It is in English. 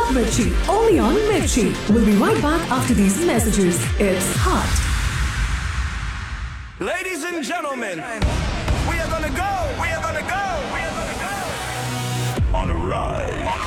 Hot Mirchi, only on Mirchi. We'll be right back after these messages. It's hot. Ladies and gentlemen, we are gonna go.